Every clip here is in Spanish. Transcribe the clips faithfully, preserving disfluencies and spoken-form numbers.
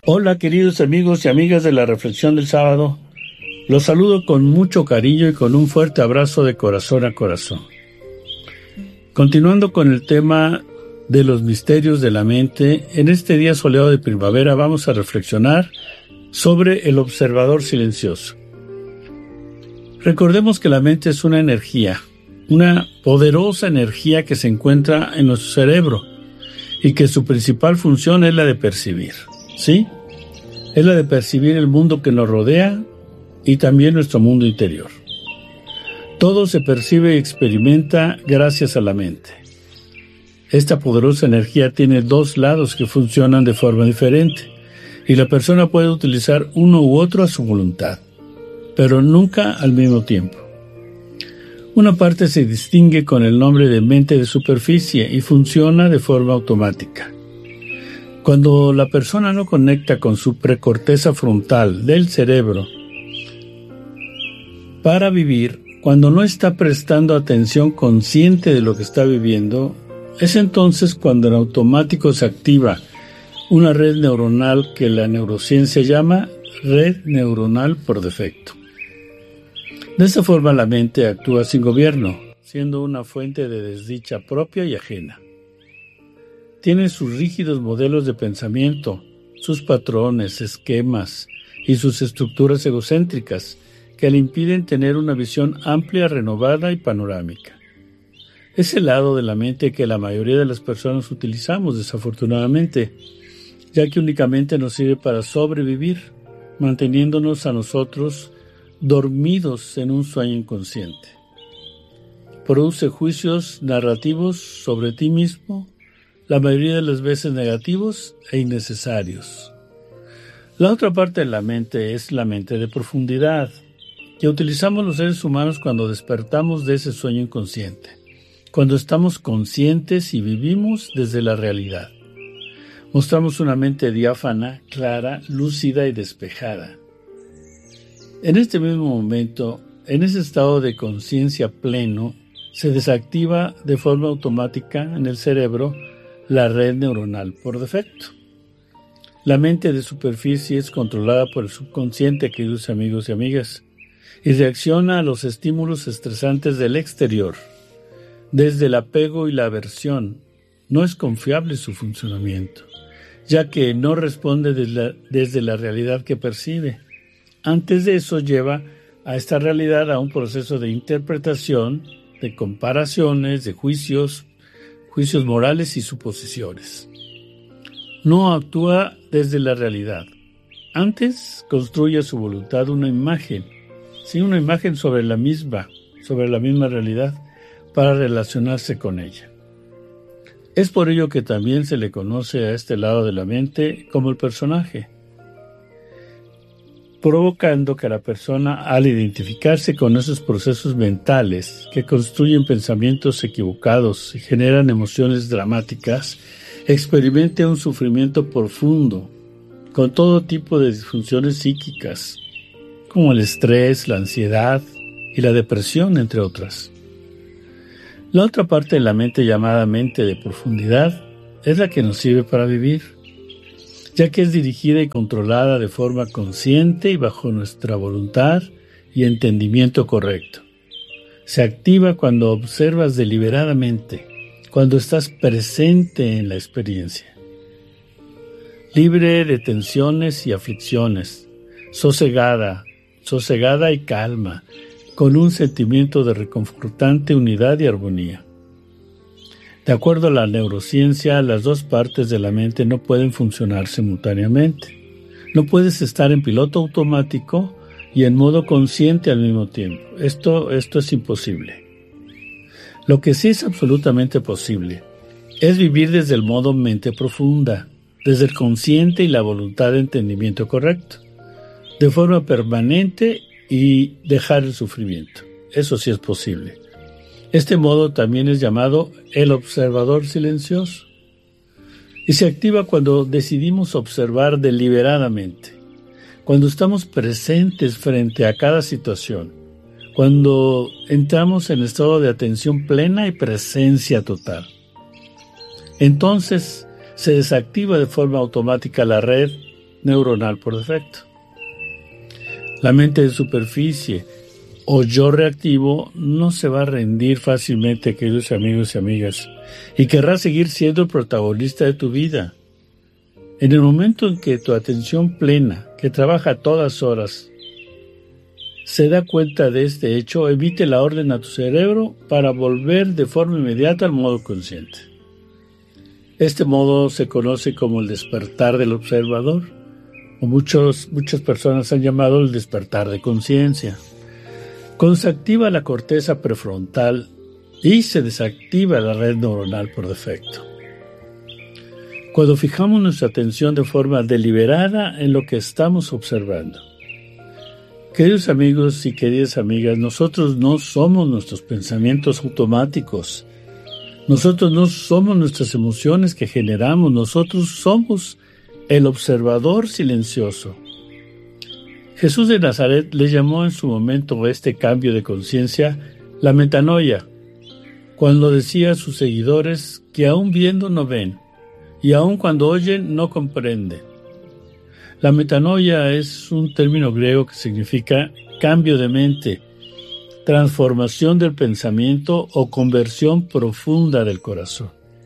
Hola queridos amigos y amigas de la Reflexión del Sábado, los saludo con mucho cariño y con un fuerte abrazo de corazón a corazón. Continuando con el tema de los misterios de la mente, en este día soleado de primavera vamos a reflexionar sobre el observador silencioso. Recordemos que la mente es una energía, una poderosa energía que se encuentra en nuestro cerebro y que su principal función es la de percibir, ¿sí? Es la de percibir el mundo que nos rodea y también nuestro mundo interior. Todo se percibe y experimenta gracias a la mente. Esta poderosa energía tiene dos lados que funcionan de forma diferente y la persona puede utilizar uno u otro a su voluntad, pero nunca al mismo tiempo. Una parte se distingue con el nombre de mente de superficie y funciona de forma automática. Cuando la persona no conecta con su precorteza frontal del cerebro para vivir, cuando no está prestando atención consciente de lo que está viviendo, es entonces cuando en automático se activa una red neuronal que la neurociencia llama red neuronal por defecto. De esta forma la mente actúa sin gobierno, siendo una fuente de desdicha propia y ajena. Tiene sus rígidos modelos de pensamiento, sus patrones, esquemas y sus estructuras egocéntricas que le impiden tener una visión amplia, renovada y panorámica. Es el lado de la mente que la mayoría de las personas utilizamos desafortunadamente, ya que únicamente nos sirve para sobrevivir, manteniéndonos a nosotros dormidos en un sueño inconsciente. Produce juicios narrativos sobre ti mismo, la mayoría de las veces negativos e innecesarios. La otra parte de la mente es la mente de profundidad, que utilizamos los seres humanos cuando despertamos de ese sueño inconsciente, cuando estamos conscientes y vivimos desde la realidad. Mostramos una mente diáfana, clara, lúcida y despejada. En este mismo momento, en ese estado de conciencia pleno, se desactiva de forma automática en el cerebro la red neuronal por defecto. La mente de superficie es controlada por el subconsciente, queridos amigos y amigas, y reacciona a los estímulos estresantes del exterior. Desde el apego y la aversión, no es confiable su funcionamiento, ya que no responde desde la, desde la realidad que percibe. Antes de eso lleva a esta realidad a un proceso de interpretación, de comparaciones, de juicios, juicios morales y suposiciones. No actúa desde la realidad. Antes construye a su voluntad una imagen, sí, una imagen sobre la misma, sobre la misma realidad, para relacionarse con ella. Es por ello que también se le conoce a este lado de la mente como el personaje, provocando que la persona, al identificarse con esos procesos mentales que construyen pensamientos equivocados y generan emociones dramáticas, experimente un sufrimiento profundo, con todo tipo de disfunciones psíquicas, como el estrés, la ansiedad y la depresión, entre otras. La otra parte de la mente, llamada mente de profundidad, es la que nos sirve para vivir, ya que es dirigida y controlada de forma consciente y bajo nuestra voluntad y entendimiento correcto. Se activa cuando observas deliberadamente, cuando estás presente en la experiencia. Libre de tensiones y aflicciones, sosegada, sosegada y calma, con un sentimiento de reconfortante unidad y armonía. De acuerdo a la neurociencia, las dos partes de la mente no pueden funcionar simultáneamente. No puedes estar en piloto automático y en modo consciente al mismo tiempo. Esto, esto es imposible. Lo que sí es absolutamente posible es vivir desde el modo mente profunda, desde el consciente y la voluntad de entendimiento correcto, de forma permanente y dejar el sufrimiento. Eso sí es posible. Este modo también es llamado el observador silencioso y se activa cuando decidimos observar deliberadamente, cuando estamos presentes frente a cada situación, cuando entramos en estado de atención plena y presencia total. Entonces se desactiva de forma automática la red neuronal por defecto. La mente de superficie o yo reactivo no se va a rendir fácilmente, queridos amigos y amigas, y querrá seguir siendo el protagonista de tu vida. En el momento en que tu atención plena, que trabaja a todas horas, se da cuenta de este hecho, emite la orden a tu cerebro para volver de forma inmediata al modo consciente. Este modo se conoce como el despertar del observador, o muchos, muchas personas han llamado el despertar de conciencia. Cuando se activa la corteza prefrontal y se desactiva la red neuronal por defecto. Cuando fijamos nuestra atención de forma deliberada en lo que estamos observando. Queridos amigos y queridas amigas, nosotros no somos nuestros pensamientos automáticos. Nosotros no somos nuestras emociones que generamos. Nosotros somos el observador silencioso. Jesús de Nazaret le llamó en su momento a este cambio de conciencia la metanoia, cuando decía a sus seguidores que aún viendo no ven, y aún cuando oyen no comprenden. La metanoia es un término griego que significa cambio de mente, transformación del pensamiento o conversión profunda del corazón.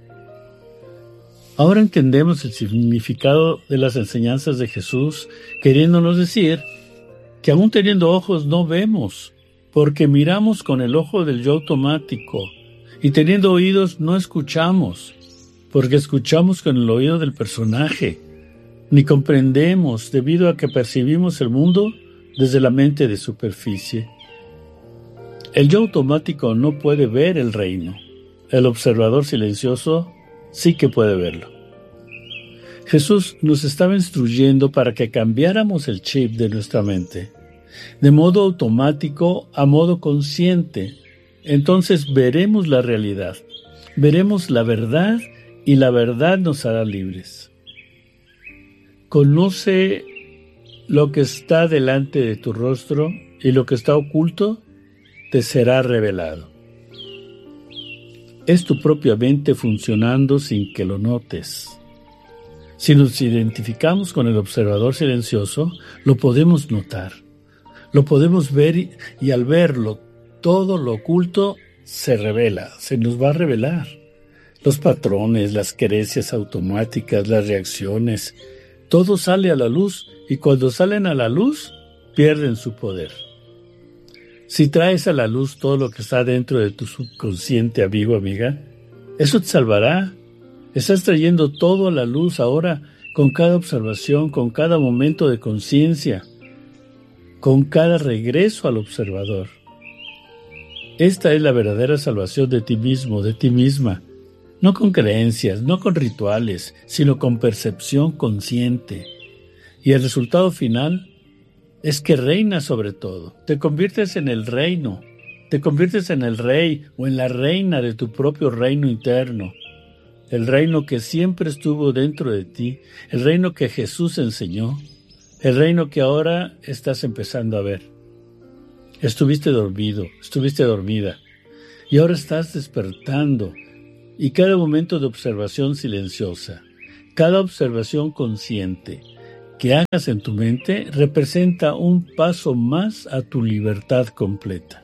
Ahora entendemos el significado de las enseñanzas de Jesús, queriéndonos decir que aún teniendo ojos no vemos, porque miramos con el ojo del yo automático, y teniendo oídos no escuchamos, porque escuchamos con el oído del personaje, ni comprendemos debido a que percibimos el mundo desde la mente de superficie. El yo automático no puede ver el reino. El observador silencioso sí que puede verlo. Jesús nos estaba instruyendo para que cambiáramos el chip de nuestra mente, de modo automático a modo consciente. Entonces veremos la realidad, veremos la verdad y la verdad nos hará libres. Conoce lo que está delante de tu rostro y lo que está oculto te será revelado. Es tu propia mente funcionando sin que lo notes. Si nos identificamos con el observador silencioso, lo podemos notar, lo podemos ver y, y al verlo, todo lo oculto se revela, se nos va a revelar. Los patrones, las creencias automáticas, las reacciones, todo sale a la luz y cuando salen a la luz, pierden su poder. Si traes a la luz todo lo que está dentro de tu subconsciente, amigo, amiga, eso te salvará. Estás trayendo todo a la luz ahora con cada observación, con cada momento de conciencia, con cada regreso al observador. Esta es la verdadera salvación de ti mismo, de ti misma. No con creencias, no con rituales, sino con percepción consciente. Y el resultado final es que reinas sobre todo. Te conviertes en el reino, te conviertes en el rey o en la reina de tu propio reino interno. El reino que siempre estuvo dentro de ti, el reino que Jesús enseñó, el reino que ahora estás empezando a ver. Estuviste dormido, estuviste dormida, y ahora estás despertando. Y cada momento de observación silenciosa, cada observación consciente que hagas en tu mente representa un paso más a tu libertad completa.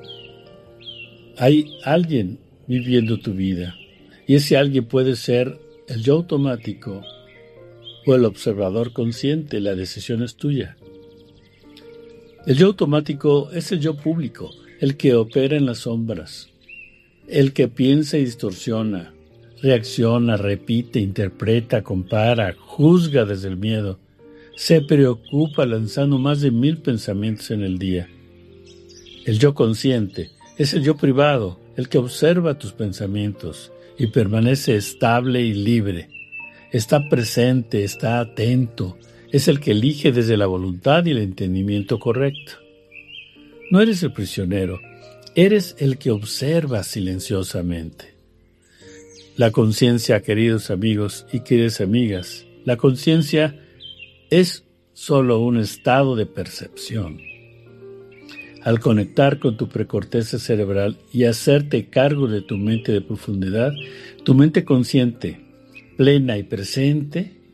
Hay alguien viviendo tu vida y ese alguien puede ser el yo automático o el observador consciente. La decisión es tuya. El yo automático es el yo público, el que opera en las sombras. El que piensa y distorsiona, reacciona, repite, interpreta, compara, juzga desde el miedo, se preocupa lanzando más de mil pensamientos en el día. El yo consciente es el yo privado, el que observa tus pensamientos y permanece estable y libre. Está presente, está atento, es el que elige desde la voluntad y el entendimiento correcto. No eres el prisionero. Eres el que observa silenciosamente. La conciencia, queridos amigos y queridas amigas, la conciencia es solo un estado de percepción. Al conectar con tu precorteza cerebral y hacerte cargo de tu mente de profundidad, tu mente consciente, plena y presente,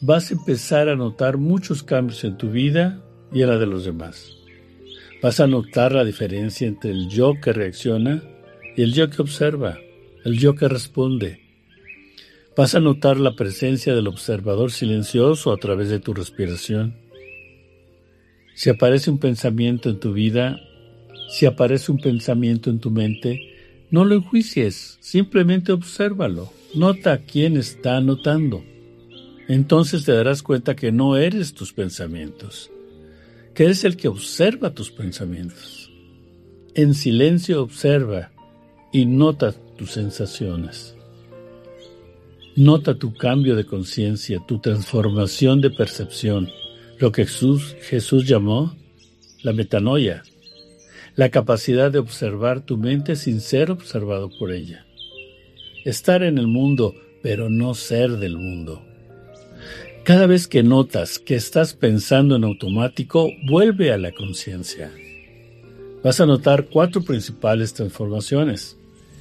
vas a empezar a notar muchos cambios en tu vida y en la de los demás. Vas a notar la diferencia entre el yo que reacciona y el yo que observa, el yo que responde. Vas a notar la presencia del observador silencioso a través de tu respiración. Si aparece un pensamiento en tu vida, si aparece un pensamiento en tu mente, no lo enjuicies, simplemente obsérvalo. Nota a quién está notando. Entonces te darás cuenta que no eres tus pensamientos, que eres el que observa tus pensamientos. En silencio observa y nota tus sensaciones. Nota tu cambio de conciencia, tu transformación de percepción, lo que Jesús, Jesús llamó la metanoia, la capacidad de observar tu mente sin ser observado por ella. Estar en el mundo, pero no ser del mundo. Cada vez que notas que estás pensando en automático, vuelve a la conciencia. Vas a notar cuatro principales transformaciones.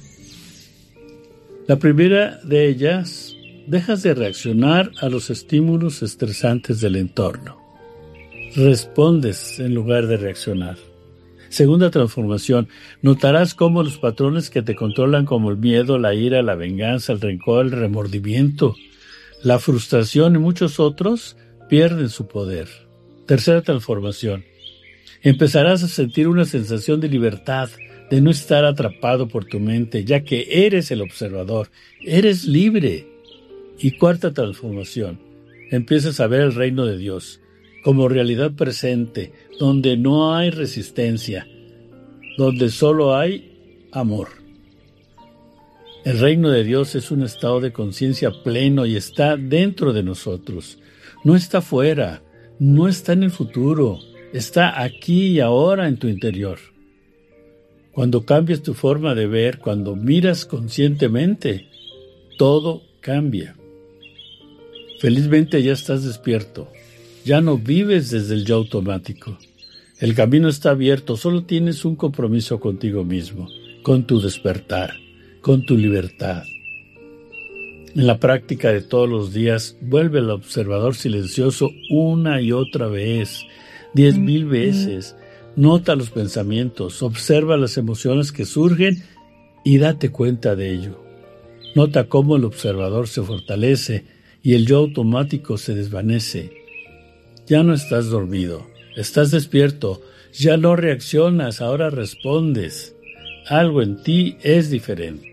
La primera de ellas, dejas de reaccionar a los estímulos estresantes del entorno. Respondes en lugar de reaccionar. Segunda transformación, notarás cómo los patrones que te controlan como el miedo, la ira, la venganza, el rencor, el remordimiento, la frustración y muchos otros pierden su poder. Tercera transformación, empezarás a sentir una sensación de libertad, de no estar atrapado por tu mente, ya que eres el observador, eres libre. Y cuarta transformación, empiezas a ver el reino de Dios como realidad presente, donde no hay resistencia, donde solo hay amor. El reino de Dios es un estado de conciencia pleno y está dentro de nosotros. No está fuera, no está en el futuro, está aquí y ahora en tu interior. Cuando cambias tu forma de ver, cuando miras conscientemente, todo cambia. Felizmente ya estás despierto. Ya no vives desde el yo automático. El camino está abierto, solo tienes un compromiso contigo mismo, con tu despertar, con tu libertad. En la práctica de todos los días, vuelve al observador silencioso una y otra vez, diez mil veces. Nota los pensamientos, observa las emociones que surgen y date cuenta de ello. Nota cómo el observador se fortalece y el yo automático se desvanece. Ya no estás dormido, estás despierto, ya no reaccionas, ahora respondes. Algo en ti es diferente.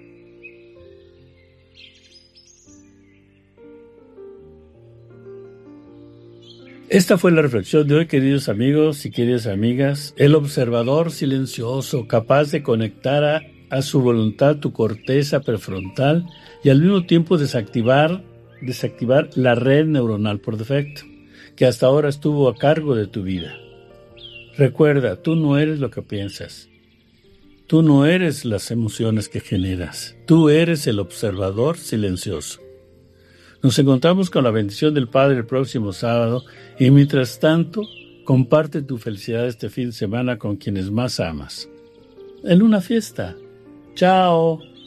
Esta fue la reflexión de hoy, queridos amigos y queridas amigas. El observador silencioso, capaz de conectar a, a su voluntad tu corteza prefrontal y al mismo tiempo desactivar, desactivar la red neuronal por defecto, que hasta ahora estuvo a cargo de tu vida. Recuerda, tú no eres lo que piensas. Tú no eres las emociones que generas. Tú eres el observador silencioso. Nos encontramos con la bendición del Padre el próximo sábado y mientras tanto, comparte tu felicidad este fin de semana con quienes más amas. En una fiesta. ¡Chao!